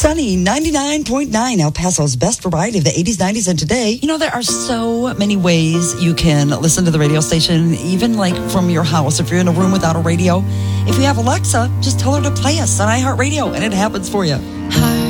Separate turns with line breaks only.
Sunny 99.9, El Paso's best variety of the 80s, 90s, and today. You know, there are so many ways you can listen to the radio station, even like from your house. If you're in a room without a radio, if you have Alexa, just tell her to play us on iHeartRadio, and it happens for you.
Hi.